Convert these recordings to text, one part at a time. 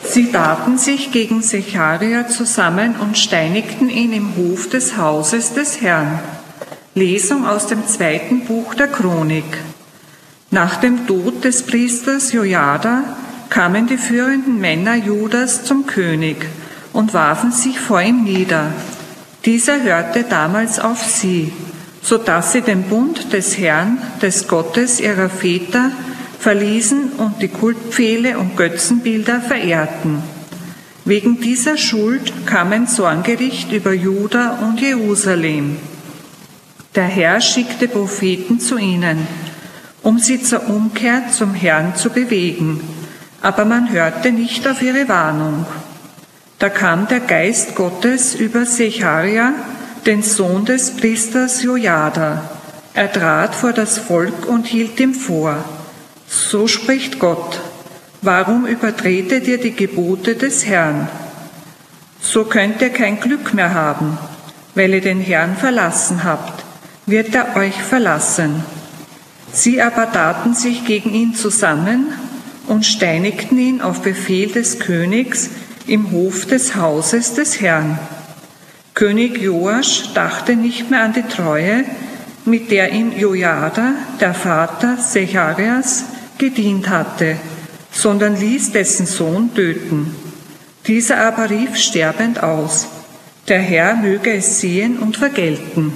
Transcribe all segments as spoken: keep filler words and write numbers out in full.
Sie taten sich gegen Secharia zusammen und steinigten ihn im Hof des Hauses des Herrn. Lesung aus dem zweiten Buch der Chronik. Nach dem Tod des Priesters Jojada kamen die führenden Männer Judas zum König und warfen sich vor ihm nieder. Dieser hörte damals auf sie, so dass sie den Bund des Herrn, des Gottes ihrer Väter, verließen und die Kultpfähle und Götzenbilder verehrten. Wegen dieser Schuld kam ein Zorngericht über Juda und Jerusalem. Der Herr schickte Propheten zu ihnen, um sie zur Umkehr zum Herrn zu bewegen, aber man hörte nicht auf ihre Warnung. Da kam der Geist Gottes über Secharia, den Sohn des Priesters Jojada. Er trat vor das Volk und hielt ihm vor: So spricht Gott: Warum übertretet ihr die Gebote des Herrn? So könnt ihr kein Glück mehr haben. Weil ihr den Herrn verlassen habt, wird er euch verlassen. Sie aber taten sich gegen ihn zusammen und steinigten ihn auf Befehl des Königs im Hof des Hauses des Herrn. König Joasch dachte nicht mehr an die Treue, mit der ihm Jojada, der Vater Secharias, gedient hatte, sondern ließ dessen Sohn töten. Dieser aber rief sterbend aus: Der Herr möge es sehen und vergelten.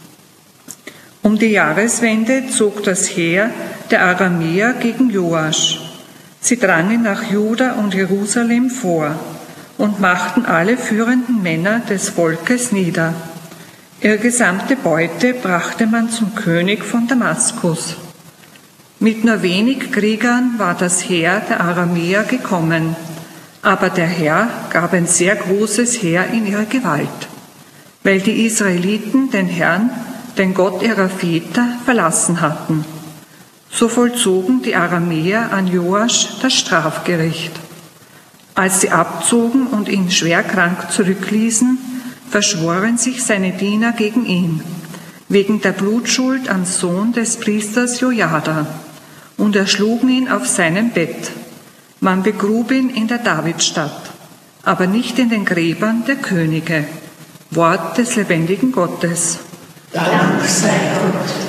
Um die Jahreswende zog das Heer der Aramäer gegen Joasch. Sie drangen nach Juda und Jerusalem vor und machten alle führenden Männer des Volkes nieder. Ihre gesamte Beute brachte man zum König von Damaskus. Mit nur wenig Kriegern war das Heer der Aramäer gekommen, aber der Herr gab ein sehr großes Heer in ihre Gewalt, weil die Israeliten den Herrn, den Gott ihrer Väter, verlassen hatten. So vollzogen die Aramäer an Joasch das Strafgericht. Als sie abzogen und ihn schwer krank zurückließen, verschworen sich seine Diener gegen ihn, wegen der Blutschuld am Sohn des Priesters Jojada, und erschlugen ihn auf seinem Bett. Man begrub ihn in der Davidstadt, aber nicht in den Gräbern der Könige. Wort des lebendigen Gottes. Dank sei Gott.